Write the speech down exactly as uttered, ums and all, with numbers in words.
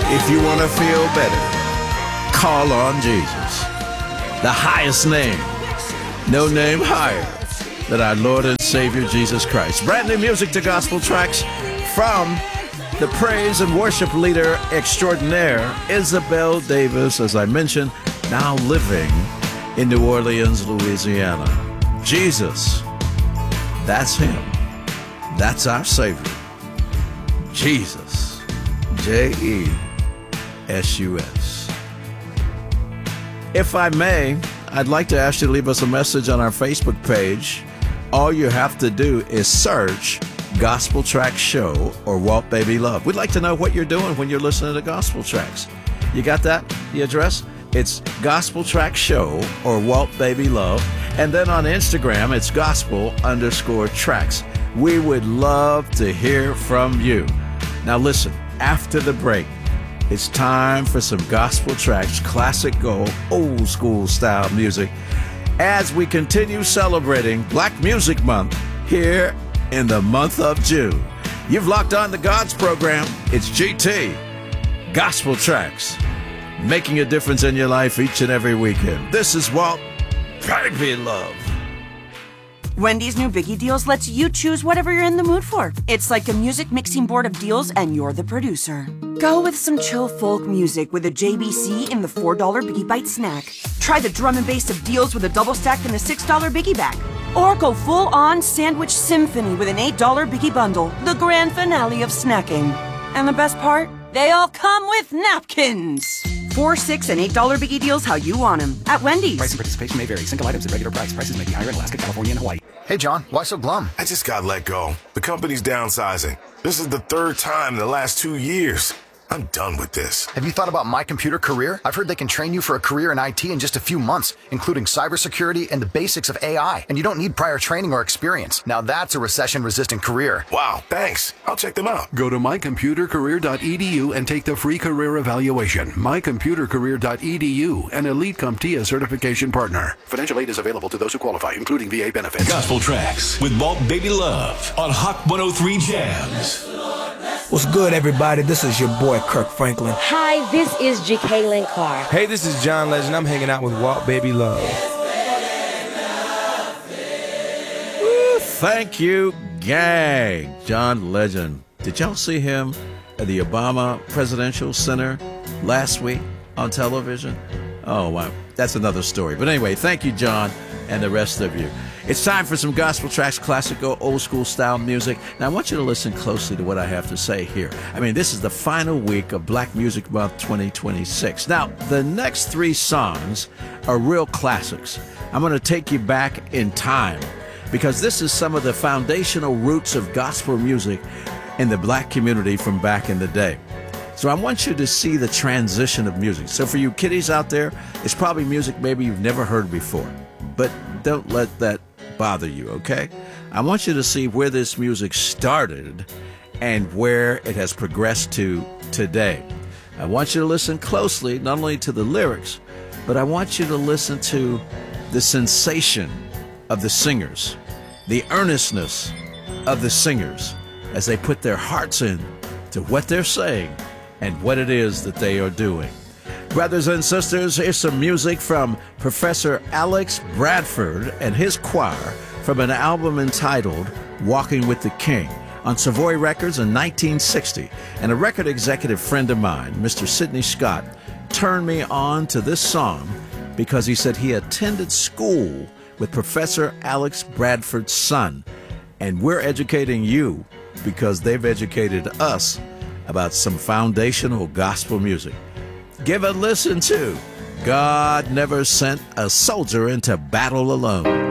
If you want to feel better, call on Jesus. The highest name, no name higher than our Lord and Savior Jesus Christ. Brand new music to gospel tracks from the praise and worship leader extraordinaire, Isabel Davis, as I mentioned, now living in New Orleans, Louisiana. Jesus, that's him. That's our Savior. Jesus, J E S U S. If I may, I'd like to ask you to leave us a message on our Facebook page. All you have to do is search Gospel Tracks Show or Walt Baby Love. We'd like to know what you're doing when you're listening to Gospel Tracks. You got that? The address? It's Gospel Tracks Show or Walt Baby Love. And then on Instagram, it's Gospel underscore Tracks. We would love to hear from you. Now listen, after the break, it's time for some Gospel Tracks, classic gold, old school style music as we continue celebrating Black Music Month here in the month of June. You've locked on to God's program. It's G T, Gospel Tracks, making a difference in your life each and every weekend. This is Walt Baby Love. Wendy's new Biggie Deals lets you choose whatever you're in the mood for. It's like a music mixing board of deals, and you're the producer. Go with some chill folk music with a J B C in the four dollar Biggie Bite snack. Try the drum and bass of deals with a double stack in the six dollar Biggie Bag. Or go full-on sandwich symphony with an eight dollar Biggie Bundle, the grand finale of snacking. And the best part? They all come with napkins. Four, six, and eight dollar Biggie Deals how you want them at Wendy's. Price and participation may vary. Single items at regular price. Prices may be higher in Alaska, California, and Hawaii. Hey, John, why so glum? I just got let go. The company's downsizing. This is the third time in the last two years. I'm done with this. Have you thought about My Computer Career? I've heard they can train you for a career in I T in just a few months, including cybersecurity and the basics of A I. And you don't need prior training or experience. Now that's a recession-resistant career. Wow, thanks. I'll check them out. Go to my computer career dot e d u and take the free career evaluation. my computer career dot e d u, an Elite CompTIA certification partner. Financial aid is available to those who qualify, including V A benefits. Gospel Tracks with Walt Baby Love on Hot one oh three Jams. What's good, everybody? This is your boy, Kirk Franklin. Hi, this is J K Lynn Carr. Hey, this is John Legend. I'm hanging out with Walt Baby Love. Woo, thank you, gang. John Legend. Did y'all see him at the Obama Presidential Center last week on television? Oh, wow. That's another story. But anyway, thank you, John, and the rest of you. It's time for some Gospel Tracks, classical, old school style music. Now, I want you to listen closely to what I have to say here. I mean, this is the final week of Black Music Month twenty twenty-six. Now, the next three songs are real classics. I'm going to take you back in time because this is some of the foundational roots of gospel music in the black community from back in the day. So I want you to see the transition of music. So for you kiddies out there, it's probably music maybe you've never heard before. But don't let that bother you, okay? I want you to see where this music started and where it has progressed to today. I want you to listen closely, not only to the lyrics, but I want you to listen to the sensation of the singers, the earnestness of the singers as they put their hearts in to what they're saying and what it is that they are doing. Brothers and sisters, here's some music from Professor Alex Bradford and his choir from an album entitled Walking with the King on Savoy Records in nineteen sixty. And a record executive friend of mine, Mister Sidney Scott, turned me on to this song because he said he attended school with Professor Alex Bradford's son. And we're educating you because they've educated us about some foundational gospel music. Give a listen to God Never Sent a Soldier into Battle Alone.